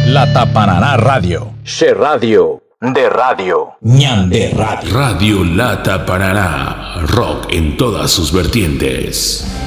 Lata Paraná Radio. She Radio. De radio. Ñande Radio. Radio Lata Paraná. Rock en todas sus vertientes.